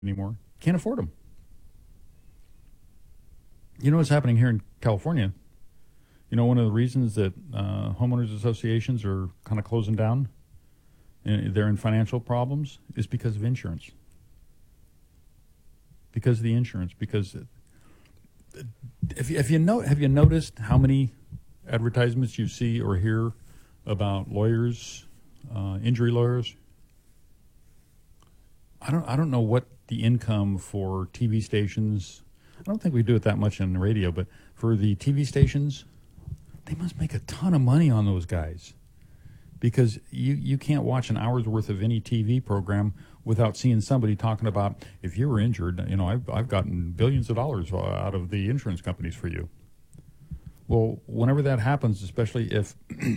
anymore. Can't afford them. You know what's happening here in California? You know, one of the reasons that homeowners associations are kind of closing down, and they're in financial problems, is because of insurance. Because of the insurance. Because have you noticed how many advertisements you see or hear about lawyers, injury lawyers? I don't know what the income for TV stations. I don't think we do it that much on the radio, but for the TV stations, they must make a ton of money on those guys, because you can't watch an hour's worth of any TV program without seeing somebody talking about, if you were injured, you know, I've gotten billions of dollars out of the insurance companies for you. Well, whenever that happens, especially if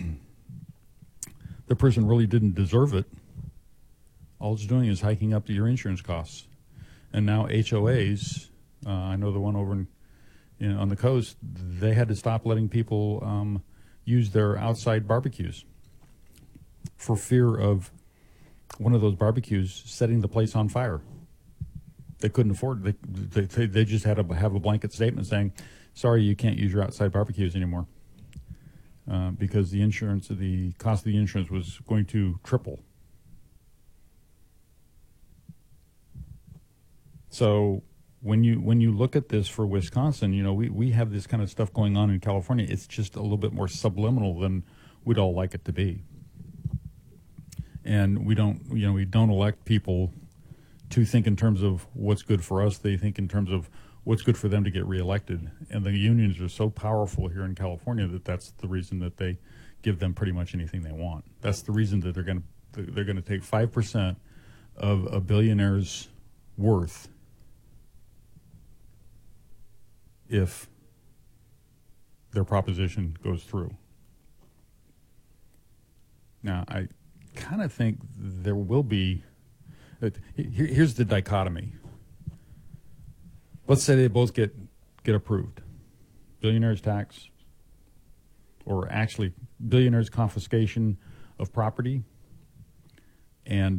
the person really didn't deserve it, all it's doing is hiking up to your insurance costs. And now HOAs, I know the one over on the coast, they had to stop letting people use their outside barbecues for fear of one of those barbecues setting the place on fire. They couldn't afford it. They just had to have a blanket statement saying, sorry, you can't use your outside barbecues anymore, because the cost of the insurance was going to triple. So when you look at this for Wisconsin, you know, we have this kind of stuff going on in California. It's just a little bit more subliminal than we'd all like it to be. And we don't elect people to think in terms of what's good for us. They think in terms of what's good for them to get reelected. And the unions are so powerful here in California that's the reason that they give them pretty much anything they want. That's the reason that they're going to take 5% of a billionaire's worth if their proposition goes through. Now, I kind of think there will be, here's the dichotomy. Let's say they both get approved. Billionaire's tax, or actually billionaire's confiscation of property, and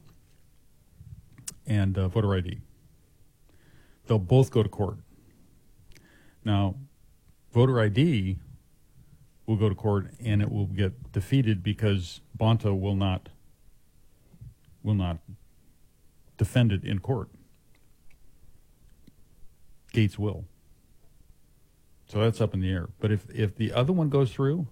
voter ID. They'll both go to court. Now, voter ID will go to court and it will get defeated because Bonta will not defend it in court. Gates will. So that's up in the air. But if the other one goes through,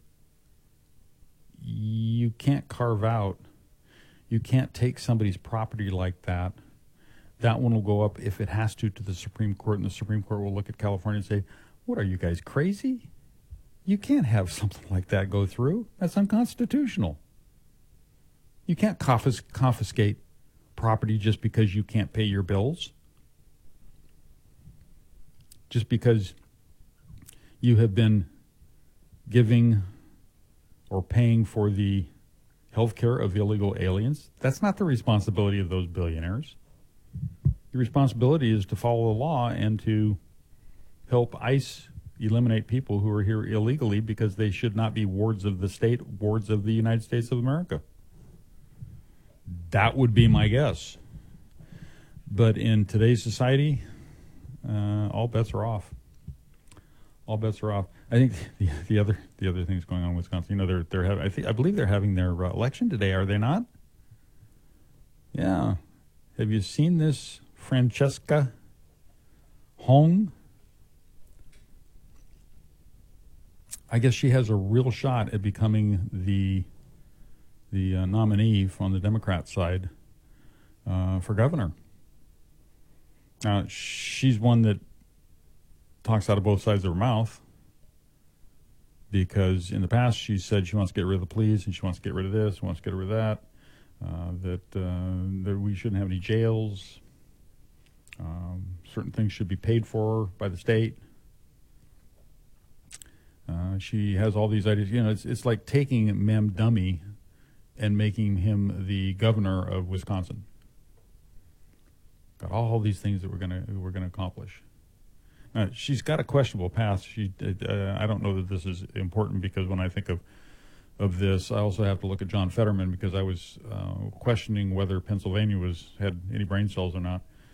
you can't you can't take somebody's property like that. That one will go up, if it has to the Supreme Court, and the Supreme Court will look at California and say, what, are you guys crazy? You can't have something like that go through. That's unconstitutional. You can't confiscate property just because you can't pay your bills. Just because you have been giving or paying for the health care of illegal aliens. That's not the responsibility of those billionaires. Your responsibility is to follow the law and to help ICE eliminate people who are here illegally, because they should not be wards of the state, wards of the United States of America. That would be my guess. But in today's society, all bets are off. All bets are off. I think the other things going on in Wisconsin, you know, they're having, I believe they're having their election today, are they not? Yeah. Have you seen this Francesca Hong? I guess she has a real shot at becoming the nominee on the Democrat side for governor. Now, she's one that talks out of both sides of her mouth, because in the past she said she wants to get rid of the police and she wants to get rid of this, wants to get rid of that, that we shouldn't have any jails, certain things should be paid for by the state. She has all these ideas. You know, it's like taking Mem Dummy and making him the governor of Wisconsin. Got all these things that we're gonna accomplish. She's got a questionable past. I don't know that this is important, because when I think of this, I also have to look at John Fetterman, because I was questioning whether Pennsylvania had any brain cells or not.